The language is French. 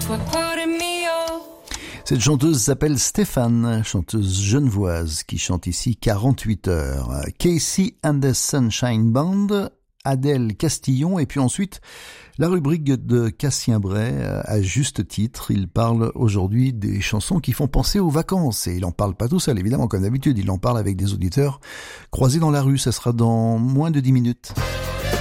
what putting me off. Cette chanteuse s'appelle Stéphane, chanteuse genevoise qui chante ici 48 heures. Casey and the Sunshine Band, Adèle Castillon et puis ensuite la rubrique de Cassien Bray à juste titre. Il parle aujourd'hui des chansons qui font penser aux vacances et il en parle pas tout seul évidemment comme d'habitude, il en parle avec des auditeurs croisés dans la rue. Ça sera dans moins de 10 minutes.